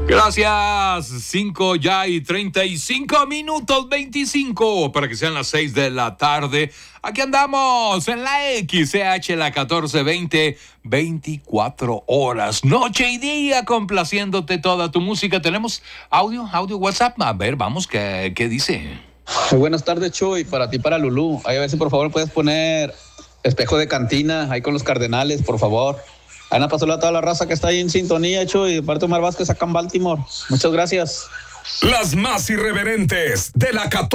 Gracias. 5 ya y 35 minutos 25 para que sean las 6 de la tarde. Aquí andamos en la XCH, la 1420, 24 horas, noche y día, complaciéndote toda tu música. Tenemos audio WhatsApp. A ver, vamos, ¿qué dice? Muy buenas tardes, Chuy, para ti, para Lulú. Ahí a ver si por favor puedes poner Espejo de Cantina, ahí con los Cardenales, por favor. Ana pasó a toda la raza que está ahí en sintonía, Chuy, de parte de Omar Vázquez acá en Baltimore. Muchas gracias. Las más irreverentes de la 14.